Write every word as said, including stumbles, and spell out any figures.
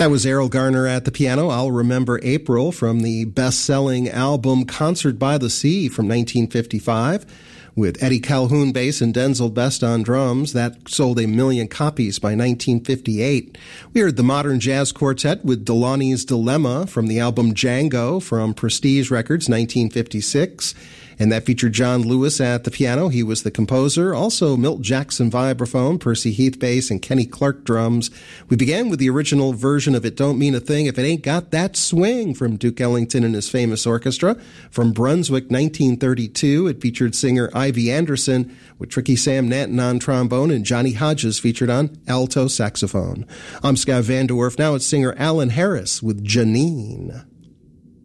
That was Errol Garner at the piano. I'll Remember April from the best-selling album Concert by the Sea from nineteen fifty-five. With Eddie Calhoun bass and Denzel Best on drums. That sold a million copies by nineteen fifty-eight. We heard the Modern Jazz Quartet with Delaney's Dilemma from the album Django from Prestige Records, nineteen fifty-six. And that featured John Lewis at the piano. He was the composer. Also, Milt Jackson vibraphone, Percy Heath bass, and Kenny Clark drums. We began with the original version of It Don't Mean a Thing If It Ain't Got That Swing from Duke Ellington and his famous orchestra. From Brunswick, nineteen thirty-two, it featured singer Ivy Anderson with Tricky Sam Nanton on trombone and Johnny Hodges featured on alto saxophone. I'm Scott Van Der Werf. Now it's singer Alan Harris with Janine.